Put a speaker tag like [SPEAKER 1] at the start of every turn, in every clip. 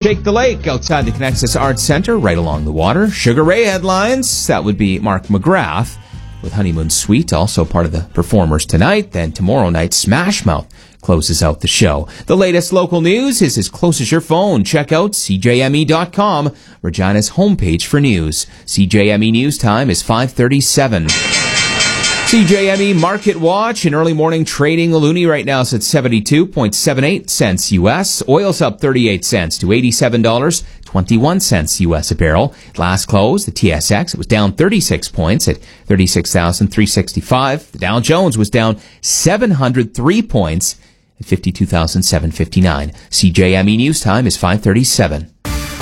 [SPEAKER 1] Shake the Lake outside the Connexus Arts Center, right along the water. Sugar Ray headlines, that would be Mark McGrath with Honeymoon Suite, also part of the performers tonight. Then tomorrow night, Smash Mouth closes out the show. The latest local news is as close as your phone. Check out CJME.com, Regina's homepage for news. CJME News Time is 5:37. CJME Market Watch, an early morning trading. The loonie right now is at 72.78 cents U.S. Oil's up 38 cents to $87.21 U.S. a barrel. Last close, the TSX, it was down 36 points at 36,365. The Dow Jones was down 703 points at 52,759. CJME News Time is 5:37.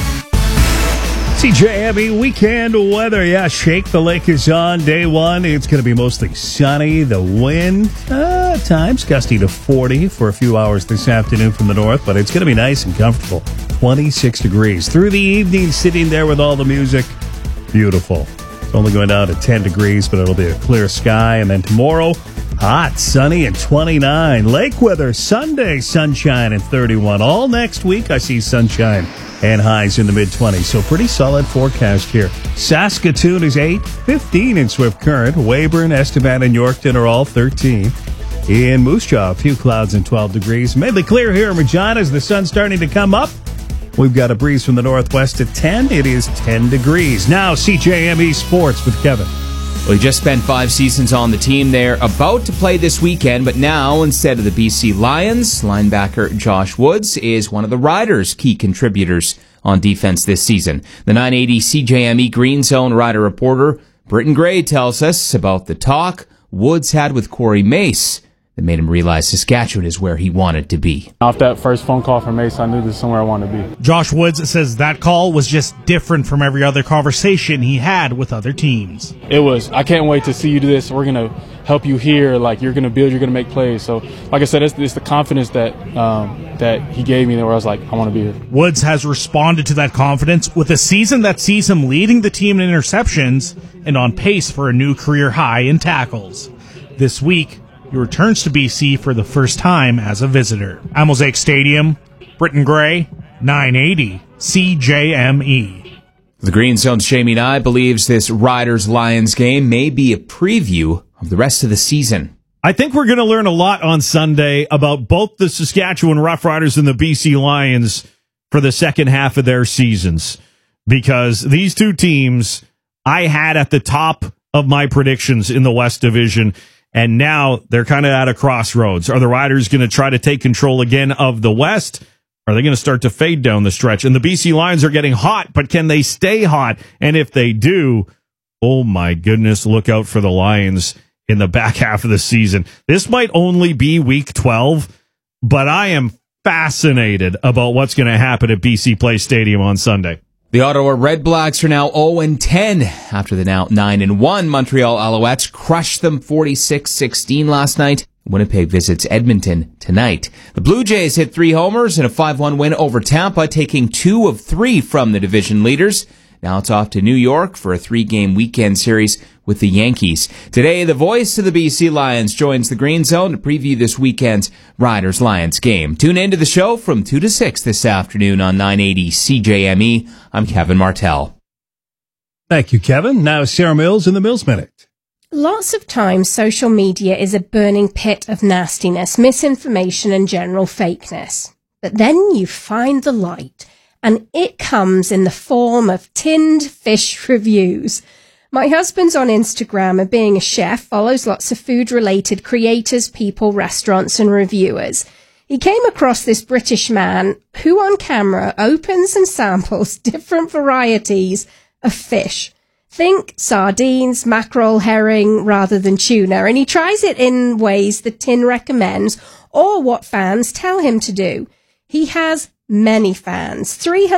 [SPEAKER 2] CJME weekend weather. Yeah, Shake the Lake is on day one. It's going to be mostly sunny. The wind, times gusty to 40 for a few hours this afternoon from the north, but it's going to be nice and comfortable. 26 degrees. Through the evening, sitting there with all the music. Beautiful. It's only going down to 10 degrees, but it'll be a clear sky. And then tomorrow, hot, sunny, and 29. Lake weather, Sunday, sunshine, and 31. All next week, I see sunshine and highs in the mid-20s. So pretty solid forecast here. Saskatoon is 8, 15 in Swift Current. Weyburn, Estevan, and Yorkton are all 13. In Moose Jaw, a few clouds and 12 degrees. Mainly clear here in Regina as the sun's starting to come up. We've got a breeze from the northwest at 10. It is 10 degrees. Now, CJME Sports with Kevin.
[SPEAKER 1] Well, he just spent 5 seasons on the team. They're about to play this weekend, but now, instead of the BC Lions, linebacker Josh Woods is one of the Riders' key contributors on defense this season. The 980 CJME Green Zone Rider reporter Britton Gray tells us about the talk Woods had with Corey Mace that made him realize Saskatchewan is where he wanted to be.
[SPEAKER 3] Off that first phone call from Mace, I knew this is somewhere I wanted to be.
[SPEAKER 4] Josh Woods says that call was just different from every other conversation he had with other teams.
[SPEAKER 3] It was, I can't wait to see you do this. We're going to help you here. Like, you're going to build, you're going to make plays. So, like I said, it's the confidence that he gave me where I was like, I want to be here.
[SPEAKER 4] Woods has responded to that confidence with a season that sees him leading the team in interceptions and on pace for a new career high in tackles. This week, he returns to BC for the first time as a visitor. At Mosaic Stadium, Britton Gray, 980 CJME.
[SPEAKER 1] The Green Zone's Jamie Nye believes this Riders-Lions game may be a preview of the rest of the season.
[SPEAKER 2] I think we're going to learn a lot on Sunday about both the Saskatchewan Roughriders and the BC Lions for the second half of their seasons, because these two teams I had at the top of my predictions in the West Division. And now they're kind of at a crossroads. Are the Riders going to try to take control again of the West? Are they going to start to fade down the stretch? And the BC Lions are getting hot, but can they stay hot? And if they do, oh my goodness, look out for the Lions in the back half of the season. This might only be week 12, but I am fascinated about what's going to happen at BC Place Stadium on Sunday.
[SPEAKER 1] The Ottawa Red Blacks are now 0-10 after the now 9-1 Montreal Alouettes crushed them 46-16 last night. Winnipeg visits Edmonton tonight. The Blue Jays hit 3 homers in a 5-1 win over Tampa, taking 2 of 3 from the division leaders. Now it's off to New York for a 3-game weekend series with the Yankees. Today, the voice of the BC Lions joins the Green Zone to preview this weekend's Riders-Lions game. Tune into the show from 2 to 6 this afternoon on 980 CJME. I'm Kevin Martell.
[SPEAKER 2] Thank you, Kevin. Now Sarah Mills in the Mills Minute.
[SPEAKER 5] Lots of times social media is a burning pit of nastiness, misinformation and general fakeness. But then you find the light, and it comes in the form of tinned fish reviews. My husband's on Instagram, and being a chef, follows lots of food-related creators, people, restaurants and reviewers. He came across this British man who on camera opens and samples different varieties of fish. Think sardines, mackerel, herring rather than tuna, and he tries it in ways the tin recommends or what fans tell him to do. He has many fans.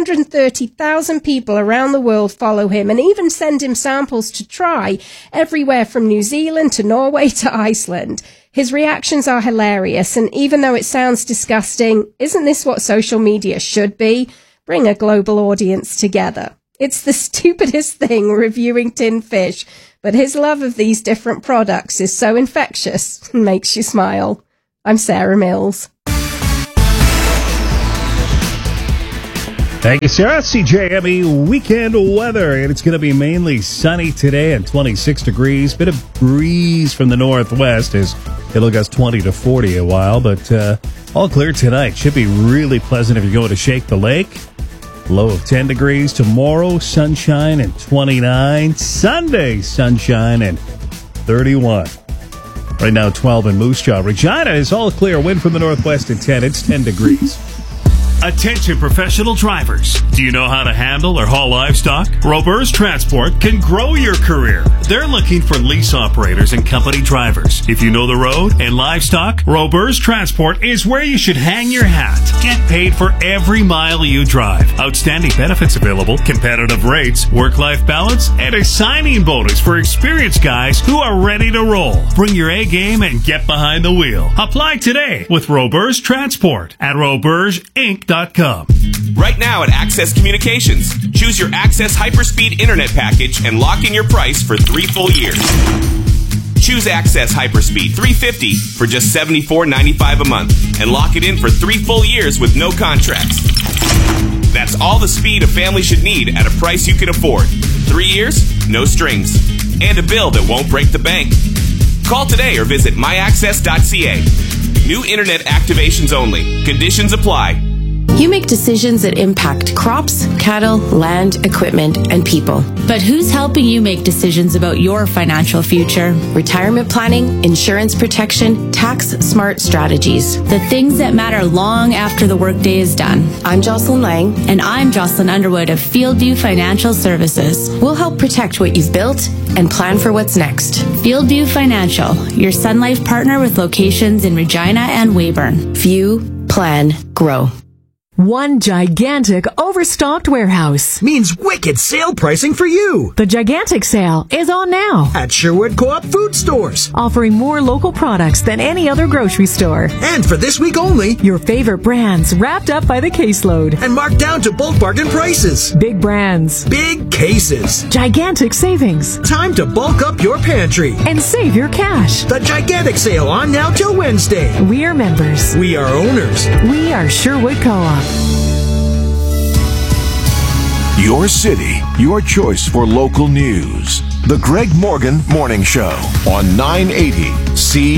[SPEAKER 5] 330,000 people around the world follow him and even send him samples to try, everywhere from New Zealand to Norway to Iceland. His reactions are hilarious, and even though it sounds disgusting, isn't this what social media should be? Bring a global audience together. It's the stupidest thing, reviewing tin fish, but his love of these different products is so infectious and makes you smile. I'm Sarah Mills.
[SPEAKER 2] Thank you, Sarah. CJME weekend weather, and it's going to be mainly sunny today and 26 degrees. Bit of breeze from the northwest as it'll gust 20 to 40 a while, but all clear tonight. Should be really pleasant if you're going to Shake the Lake. Low of 10 degrees. Tomorrow, sunshine and 29. Sunday, sunshine and 31. Right now, 12 in Moose Jaw. Regina is all clear. Wind from the northwest at 10. It's 10 degrees.
[SPEAKER 6] Attention professional drivers. Do you know how to handle or haul livestock? Roberts Transport can grow your career. They're looking for lease operators and company drivers. If you know the road and livestock, Roberts Transport is where you should hang your hat. Get paid for every mile you drive. Outstanding benefits available, competitive rates, work-life balance, and a signing bonus for experienced guys who are ready to roll. Bring your A game and get behind the wheel. Apply today with Roberts Transport at robertsinc.com.
[SPEAKER 7] Right now at Access Communications, choose your Access Hyperspeed Internet package and lock in your price for 3 full years. Choose Access Hyperspeed 350 for just $74.95 a month and lock it in for 3 full years with no contracts. That's all the speed a family should need at a price you can afford. 3 years, no strings, and a bill that won't break the bank. Call today or visit myaccess.ca. New internet activations only. Conditions apply.
[SPEAKER 8] You make decisions that impact crops, cattle, land, equipment, and people.
[SPEAKER 9] But who's helping you make decisions about your financial future?
[SPEAKER 8] Retirement planning, insurance protection, tax-smart strategies.
[SPEAKER 9] The things that matter long after the workday is done.
[SPEAKER 8] I'm Jocelyn Lang.
[SPEAKER 9] And I'm Jocelyn Underwood of Fieldview Financial Services.
[SPEAKER 8] We'll help protect what you've built and plan for what's next.
[SPEAKER 9] Fieldview Financial, your Sun Life partner with locations in Regina and Weyburn.
[SPEAKER 8] View, plan, grow.
[SPEAKER 10] One gigantic overstocked warehouse
[SPEAKER 11] means wicked sale pricing for you.
[SPEAKER 10] The gigantic sale is on now
[SPEAKER 11] at Sherwood Co-op Food Stores,
[SPEAKER 10] offering more local products than any other grocery store.
[SPEAKER 11] And for this week only,
[SPEAKER 10] your favorite brands wrapped up by the caseload
[SPEAKER 11] and marked down to bulk bargain prices.
[SPEAKER 10] Big brands,
[SPEAKER 11] big cases,
[SPEAKER 10] gigantic savings.
[SPEAKER 11] Time to bulk up your pantry
[SPEAKER 10] and save your cash.
[SPEAKER 11] The gigantic sale on now till Wednesday.
[SPEAKER 10] We are members.
[SPEAKER 11] We are owners.
[SPEAKER 10] We are Sherwood Co-op.
[SPEAKER 12] Your city, your choice for local news. The Greg Morgan Morning Show on 980 CJME.